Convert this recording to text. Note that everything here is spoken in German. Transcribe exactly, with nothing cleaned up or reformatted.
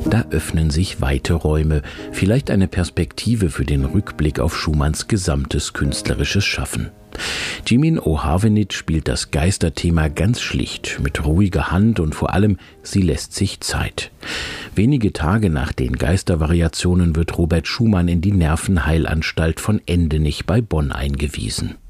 Da öffnen sich weite Räume, vielleicht eine Perspektive für den Rückblick auf Schumanns gesamtes künstlerisches Schaffen. Jimin O'Harvenit spielt das Geisterthema ganz schlicht, mit ruhiger Hand und vor allem, sie lässt sich Zeit. Wenige Tage nach den Geistervariationen wird Robert Schumann in die Nervenheilanstalt von Endenich bei Bonn eingewiesen.